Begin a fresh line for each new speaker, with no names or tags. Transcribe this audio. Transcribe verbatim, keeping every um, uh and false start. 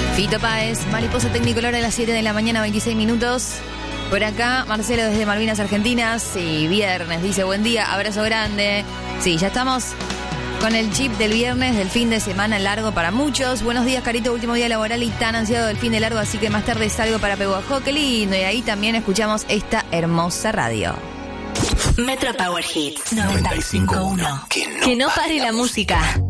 Fito Páez, mariposa tecnicolor a las siete de la mañana, veintiséis minutos. Por acá, Marcelo desde Malvinas, Argentinas. Sí, viernes, dice buen día, abrazo grande. Sí, ya estamos con el chip del viernes, del fin de semana largo para muchos. Buenos días, Carito, último día laboral y tan ansiado del fin de largo, así que más tarde salgo para Pehuajó, qué lindo. Y ahí también escuchamos esta hermosa radio.
Metro Power Hits noventa y cinco punto uno. Que no pare la música.